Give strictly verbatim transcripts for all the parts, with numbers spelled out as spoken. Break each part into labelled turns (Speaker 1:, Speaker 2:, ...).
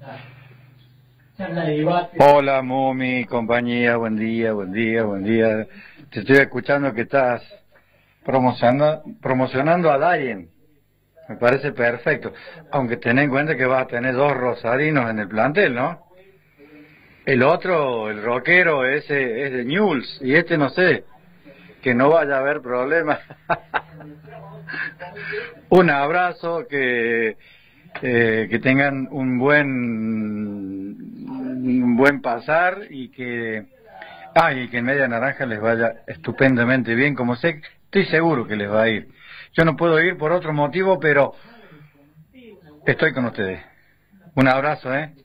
Speaker 1: Hola, Mumi, compañía, buen día, buen día, buen día. Te estoy escuchando que estás promocionando, promocionando a Darien. Me parece perfecto. Aunque ten en cuenta que vas a tener dos rosarinos en el plantel, ¿no? El otro, el rockero, ese es de Newell's, y este no sé, que no vaya a haber problemas. Un abrazo, que eh, que tengan un buen un buen pasar y que ah, y que en Media Naranja les vaya estupendamente bien, como sé, estoy seguro que les va a ir. Yo no puedo ir por otro motivo, pero estoy con ustedes. Un abrazo, ¿eh?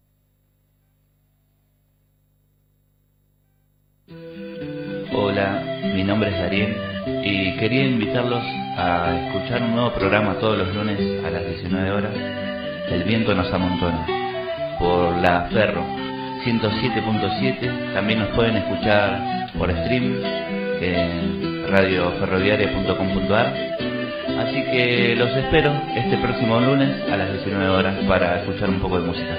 Speaker 2: Hola, mi nombre es Darien y quería invitarlos a escuchar un nuevo programa todos los lunes a las diecinueve horas, El viento nos amontona, por la Ferro ciento siete punto siete. También nos pueden escuchar por stream en radio ferroviaria punto com punto a r. Así que los espero este próximo lunes a las diecinueve horas para escuchar un poco de música.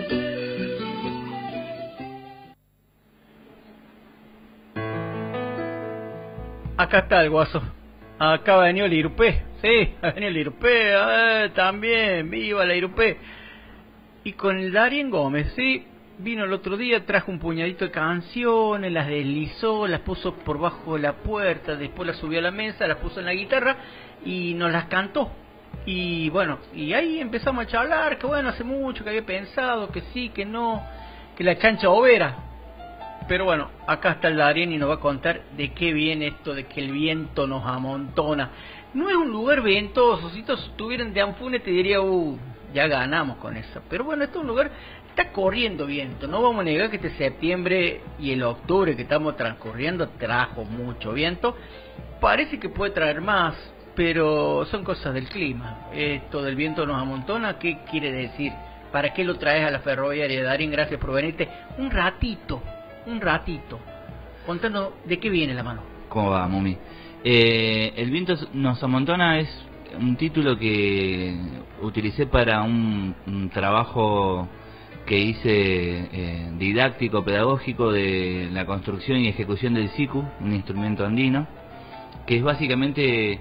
Speaker 3: Acá está el guaso. Acá va venido el Irupé. Sí, ha venido el Irupé. Eh, también, viva la Irupé. Y con el Darien Gómez, sí. Vino el otro día, trajo un puñadito de canciones, las deslizó, las puso por bajo de la puerta, después las subió a la mesa, las puso en la guitarra y nos las cantó. Y bueno, y ahí empezamos a charlar, que bueno, hace mucho que había pensado, que sí, que no, que la chancha overa. Pero bueno, acá está el Darien y nos va a contar de qué viene esto de que el viento nos amontona. No es un lugar ventoso, si todos estuvieran de Anfune te diría, uh, ya ganamos con eso. Pero bueno, esto es un lugar, está corriendo viento. No vamos a negar que este septiembre y el octubre que estamos transcurriendo trajo mucho viento. Parece que puede traer más, pero son cosas del clima. Esto del viento nos amontona, ¿qué quiere decir? ¿Para qué lo traes a la ferroviaria? Darien, gracias por venirte un ratito. Un ratito. Contanos de qué viene la mano.
Speaker 2: ¿Cómo va, Mumi? Eh, El viento nos amontona es un título que utilicé para un, un trabajo que hice eh, didáctico, pedagógico de la construcción y ejecución del sicu, un instrumento andino, que es básicamente